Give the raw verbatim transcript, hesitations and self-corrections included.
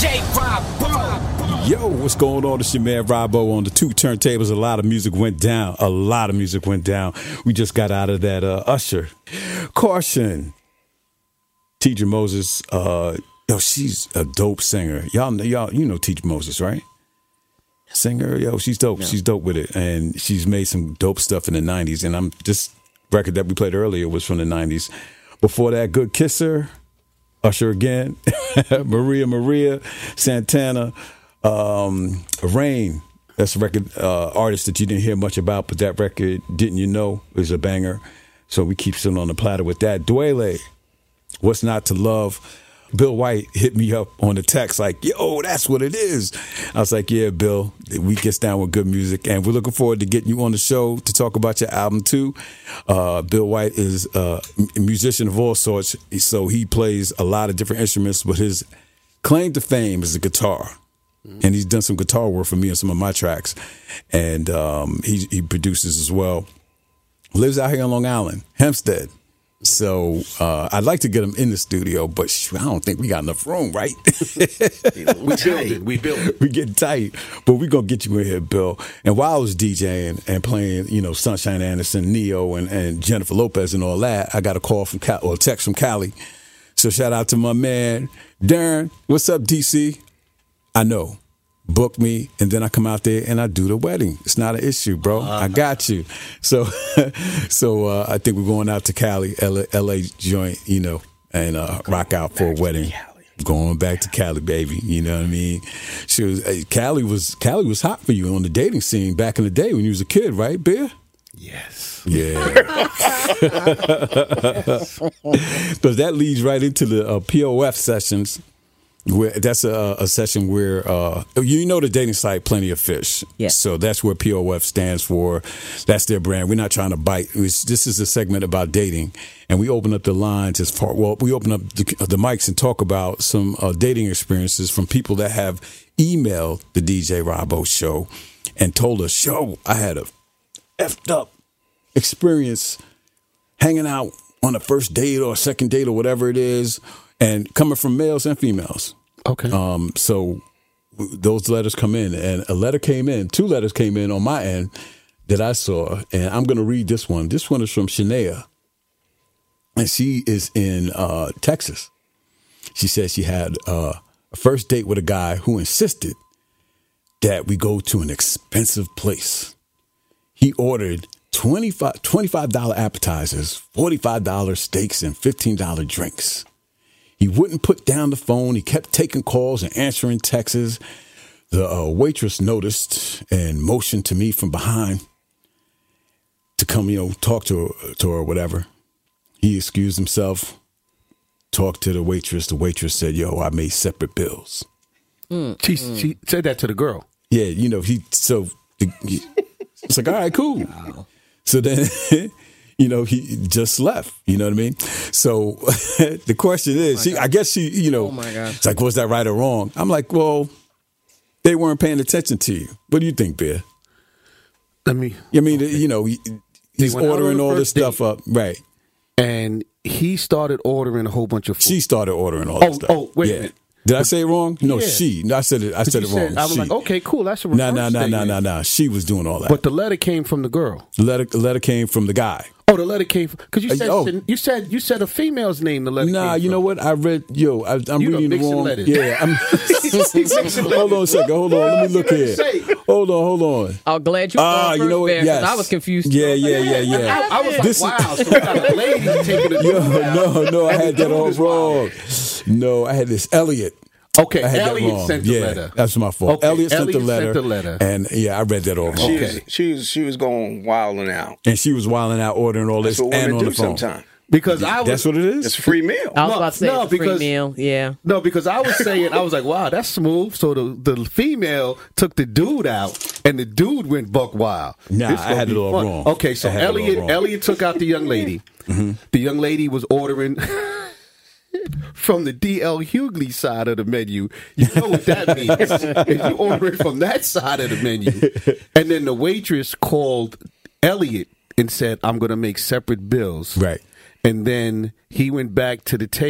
J Robo. Yo, what's going on? It's your man Robo on the two turntables. A lot of music went down. A lot of music went down. We just got out of that uh, Usher. Caution. Teacher Moses, uh, yo, she's a dope singer. Y'all, y'all, you know Teacher Moses, right? Singer, yo, she's dope. Yeah. She's dope with it, and she's made some dope stuff in the nineties. And I'm this record that we played earlier was from the nineties. Before that, Good Kisser, Usher again, Maria Maria, Santana, um, Rain. That's a record uh, artist that you didn't hear much about, but that record, Didn't You Know, is a banger. So we keep sitting on the platter with that. Dwele, What's Not to Love. Bill White hit me up on the text like, yo, that's what it is. I was like, yeah, Bill, we get down with good music. And we're looking forward to getting you on the show to talk about your album, too. Uh, Bill White is uh, a musician of all sorts, so he plays a lot of different instruments, but his claim to fame is the guitar. And he's done some guitar work for me on some of my tracks. And um, he, he produces as well. Lives out here in Long Island, Hempstead. So uh, I'd like to get him in the studio, but I don't think we got enough room, right? we build it. We build it. We getting tight, but we're going to get you in here, Bill. And while I was DJing and playing, you know, Sunshine Anderson, Neo, and, and Jennifer Lopez and all that, I got a call from Cal- or a text from Cali. So shout out to my man, Darren. What's up, D C? I know. Book me, and then I come out there and I do the wedding. It's not an issue, bro. Uh, I got you. So, so uh, I think we're going out to Cali, L A, L A joint, you know, and uh, rock out for a wedding. Going back to Cali, baby. You know what I mean? She was hey, Cali was Cali was hot for you on the dating scene back in the day when you was a kid, right, Bear? Yes. Yeah. Because that leads right into the uh, P O F sessions. Where, that's a, a session where uh, you know the dating site Plenty of Fish. Yeah. So that's where P O F stands for. That's their brand. We're not trying to bite. It's, this is a segment about dating, and we open up the lines as far. Well, we open up the, the mics and talk about some uh, dating experiences from people that have emailed the D J Robo show and told us, "Yo, I had a effed up experience hanging out on a first date or a second date or whatever it is." And coming from males and females. Okay. Um, so those letters come in, and a letter came in. Two letters came in on my end that I saw, and I'm going to read this one. This one is from Shania, and she is in uh, Texas. She said she had uh, a first date with a guy who insisted that we go to an expensive place. He ordered twenty-five dollars appetizers, forty-five dollars steaks, and fifteen dollars drinks. He wouldn't put down the phone. He kept taking calls and answering texts. The uh, waitress noticed and motioned to me from behind to come, you know, talk to her, to her or whatever. He excused himself, talked to the waitress. The waitress said, yo, I made separate bills. Mm, she, mm. she said that to the girl. Yeah, you know, he, so the, he, it's like, all right, cool. Wow. So then... You know, he just left. You know what I mean? So the question is, oh she, I guess she, you know, oh my gosh. It's like, was that right or wrong? I'm like, well, they weren't paying attention to you. What do you think, Bear? I mean, I mean, okay. you know, he, he's ordering all this stuff up, right? And he started ordering a whole bunch of food. She started ordering all oh, this stuff. Oh, wait yeah. a minute. Did I say it wrong? No, yeah. she. No, I said it. I said it wrong. Said, I was she. like, okay, cool. That's a reverse No, no, no, no, statement. no, no. She was doing all that. But the letter came from the girl. The letter, the letter came from the guy. Oh, the letter came from because you said oh. you said you said a female's name. The letter. Nah, came you from. know what? I read. Yo, I, I'm you reading the wrong. letters. Yeah. I'm, hold on a second. Hold on. Let me look here. Hold on. Hold on. I'm glad you. Ah, you know what? Bear, yes. I was confused. Yeah, yeah, yeah, yeah. I, I was like, This wow. So we got a lady taking it. Yo, no, no, I had that all wrong. No, I had this Elliot. Okay, I had Elliot that wrong. sent the yeah, letter. That's my fault. Okay, Elliot, Elliot sent, the letter, sent the letter. And yeah, I read that all wrong. She Okay. was, she was she was going wilding out. And she was wilding out, ordering all That's this what and women on do the phone. sometimes. Because I was, That's what it is? It's a free meal. I was No, about to say no, it's a free because- meal. Yeah. No, because I was saying, I was like, wow, that's smooth. So the, the female took the dude out, and the dude went buck wild. Nah, This I gonna had be it all fun. wrong. Okay, so I had it all Elliot wrong. Elliot took out the young lady. Mm-hmm. The young lady was ordering from the D L Hughley side of the menu. You know what that means. If you order it from that side of the menu. And then the waitress called Elliot and said, I'm going to make separate bills. Right. And then he went back to the table.